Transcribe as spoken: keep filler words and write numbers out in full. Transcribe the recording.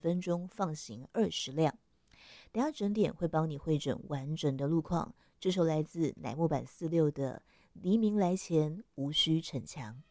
分钟放行二十辆。等下整点会帮你汇整完整的路况。这首来自乃木坂四六的《黎明来前无需逞强》。